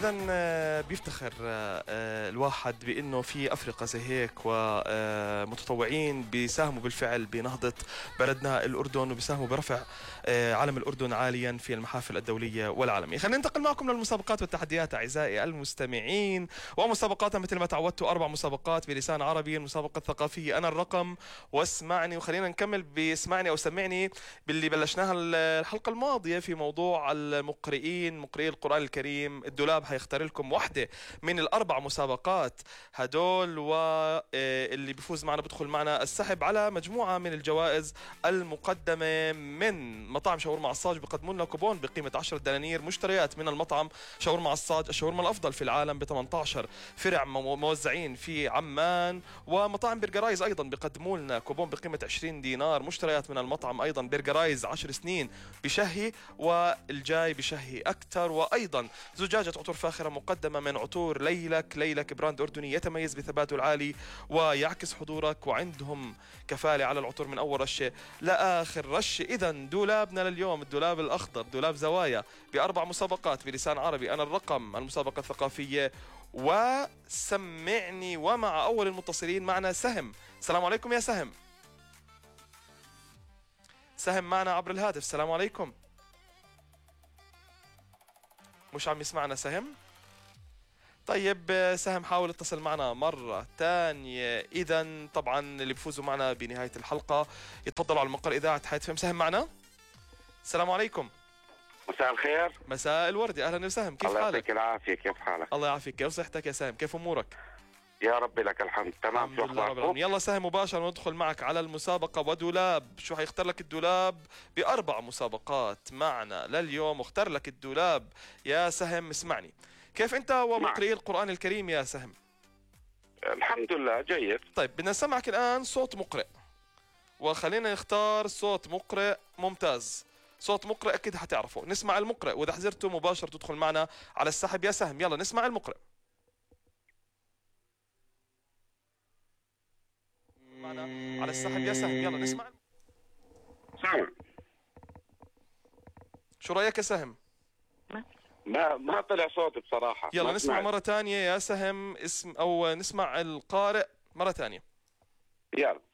إذا بيفتخر الواحد بأنه في أفرقة زي هيك ومتطوعين بيساهموا بالفعل بنهضة بلدنا الأردن وبيساهموا برفع علم الأردن عاليا في المحافل الدولية والعالمية. خلينا ننتقل معكم للمسابقات والتحديات أعزائي المستمعين، ومسابقاتها مثل ما تعودتوا 4 مسابقات بلسان عربي. المسابقة الثقافية أنا الرقم واسمعني، وخلينا نكمل باسمعني أو سمعني باللي بلشناها الحلقة الماضية في موضوع مقرئي القرآن الكريم. الدولاب هيختار لكم واحدة من ال4 مسابقات هدول، واللي بيفوز معنا بدخل معنا السحب على مجموعة من الجوائز المقدمة من مطاعم شاورما عصاج. بقدموا لنا كوبون بقيمة 10 دنانير مشتريات من المطعم شاورما عصاج، الشاورما الأفضل في العالم ب 18 فرع موزعين في عمان. ومطاعم برجرايز أيضا بقدموا لنا كوبون بقيمة 20 دينار مشتريات من المطعم أيضا برجرايز 10 سنين بشهي والجاي بشهي أكثر. وأيضا زجاجة عطور فاخرة مقدمة من عطور ليلك براند أردني يتميز بثباته العالي ويعكس حضورك، وعندهم كفالة على العطور من أول رشة لآخر رشة. إذا دولابنا لليوم الدولاب الأخضر، دولاب زوايا، ب4 مسابقات بلسان عربي. أنا الرقم، المسابقة الثقافية، وسمعني. ومع أول المتصلين معنا سهم. السلام عليكم يا سهم. سهم معنا عبر الهاتف. السلام عليكم. مش عم يسمعنا سهم؟ طيب سهم حاول اتصل معنا مرة تانية. إذا طبعا اللي بيفوزوا معنا بنهاية الحلقة يتفضلوا على المقر إذاعة حياة فهم. سهم معنا. السلام عليكم. مساء الخير. مساء الورد، أهلا وسهلا، كيف حالك؟ الله يعطيك العافية، كيف حالك؟ الله يعافيك، كيف صحتك يا سهم؟ كيف أمورك؟ يا ربي لك الحمد، تمام. شو أخباركم؟ يلا سهم مباشرة ندخل معك على المسابقة. ودولاب، شو حيختار لك الدولاب ب4 مسابقات معنا لليوم؟ اختار لك الدولاب يا سهم. اسمعني، كيف أنت ومقرئي القرآن الكريم يا سهم؟ الحمد لله جيد. طيب بدنا نسمعك الآن صوت مقرئ، وخلينا نختار صوت مقرئ ممتاز. صوت مقرئ أكيد حتعرفه. نسمع المقرئ، وإذا حزرته مباشرة تدخل معنا على السحب يا سهم. يلا نسمع المقرئ معنا على السحب يا سهم. يلا نسمع. سامع. شو رأيك يا سهم؟ ما طلع صوت بصراحة. يلا نسمع مرة تانية يا سهم، اسم أو نسمع القارئ مرة تانية. يلا.